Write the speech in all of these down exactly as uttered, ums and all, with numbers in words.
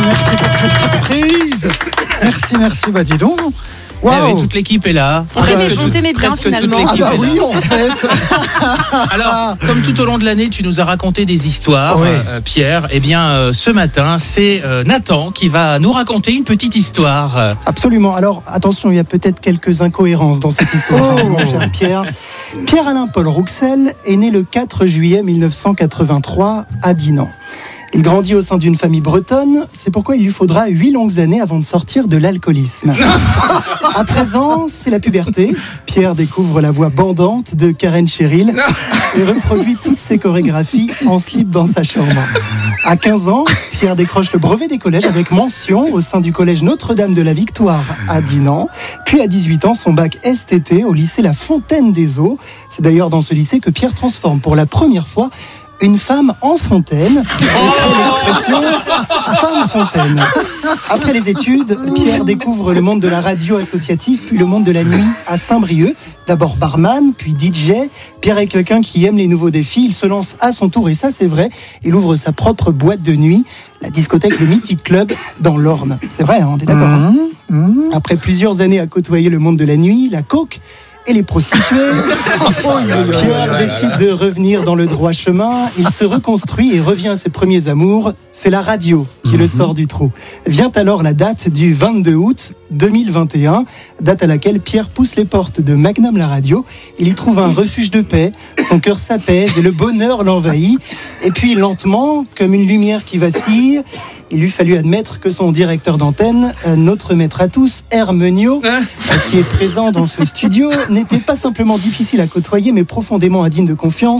merci pour cette surprise. Merci, merci, bah dis donc. Wow. Eh oui, toute l'équipe est là. On Presque, t'aimait, tout, on t'aimait bien, presque finalement. toute l'équipe Ah bah est oui, là. en fait. Alors, comme tout au long de l'année, tu nous as raconté des histoires, Ouais. euh, Pierre. Eh bien, euh, ce matin, c'est euh, Nathan qui va nous raconter une petite histoire. Absolument. Alors, attention, il y a peut-être quelques incohérences dans cette histoire. Oh. Mon cher Pierre. Pierre-Alain Paul Rouxel est né le quatre juillet mille neuf cent quatre-vingt-trois à Dinan. Il grandit au sein d'une famille bretonne, c'est pourquoi il lui faudra huit longues années avant de sortir de l'alcoolisme. À treize ans, c'est la puberté. Pierre découvre la voix bandante de Karen Cheryl et reproduit toutes ses chorégraphies en slip dans sa chambre. À quinze ans, Pierre décroche le brevet des collèges avec mention au sein du collège Notre-Dame de la Victoire à Dinan. Puis à dix-huit ans, son bac S T T au lycée La Fontaine des Eaux. C'est d'ailleurs dans ce lycée que Pierre transforme pour la première fois une femme en fontaine. L'expression femme fontaine. Après les études, Pierre découvre le monde de la radio associative, puis le monde de la nuit à Saint-Brieuc. D'abord barman, puis D J. Pierre est quelqu'un qui aime les nouveaux défis. Il se lance à son tour, et ça c'est vrai. Il ouvre sa propre boîte de nuit, la discothèque Le Mythic Club dans l'Orne. C'est vrai, hein, on est d'accord. Hein. Mmh, mmh. Après plusieurs années à côtoyer le monde de la nuit, la coke et les prostituées, Pierre décide de revenir dans le droit chemin. Il se reconstruit et revient à ses premiers amours. C'est la radio qui le sort du trou. Vient alors la date du vingt-deux août deux mille vingt et un, date à laquelle Pierre pousse les portes de Magnum la radio. Il y trouve un refuge de paix, son cœur s'apaise et le bonheur l'envahit. Et puis lentement, comme une lumière qui vacille, il lui fallut admettre que son directeur d'antenne, notre maître à tous, Hermenio, qui est présent dans ce studio, n'était pas simplement difficile à côtoyer, mais profondément indigne de confiance.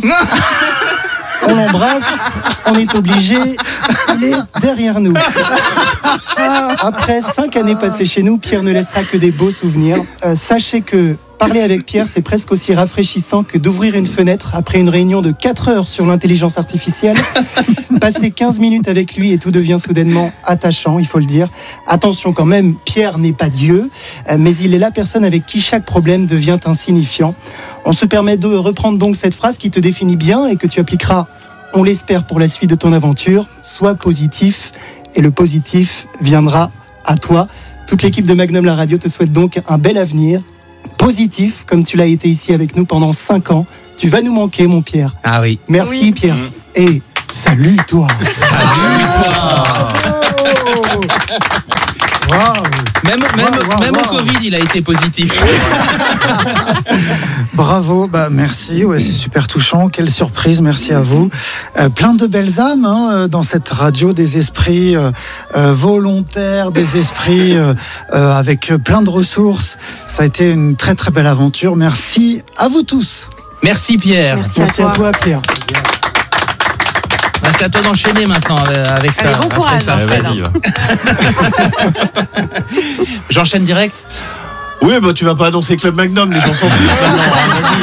On l'embrasse, on est obligé, il est derrière nous. Après cinq années passées chez nous, Pierre ne laissera que des beaux souvenirs. Euh, sachez que parler avec Pierre, c'est presque aussi rafraîchissant que d'ouvrir une fenêtre après une réunion de quatre heures sur l'intelligence artificielle. Passer quinze minutes avec lui et tout devient soudainement attachant, il faut le dire. Attention quand même, Pierre n'est pas Dieu, euh, mais il est la personne avec qui chaque problème devient insignifiant. On se permet de reprendre donc cette phrase qui te définit bien et que tu appliqueras, on l'espère, pour la suite de ton aventure. Sois positif et le positif viendra à toi. Toute l'équipe de Magnum la radio te souhaite donc un bel avenir. Positif, comme tu l'as été ici avec nous pendant cinq ans. Tu vas nous manquer, mon Pierre. Ah oui. Merci, Oui. Pierre. Mmh. Et salut, toi. Salut toi. Wow. Même, même, Wow, wow, même wow. au Covid, il a été positif. Bravo, bah merci, ouais, c'est super touchant, quelle surprise, merci à vous. Euh, plein de belles âmes hein, dans cette radio, des esprits euh, euh, volontaires, des esprits euh, euh, avec plein de ressources. Ça a été une très très belle aventure, merci à vous tous. Merci Pierre. Merci, Merci à toi, Pierre. Bah, c'est à toi d'enchaîner maintenant avec, avec ça. Allez, bon après courage, ça. hein, Fred. Vas-y, va. J'enchaîne direct. Oui, bah tu vas pas annoncer Club Magnum, les gens s'en foutent. Vas-y.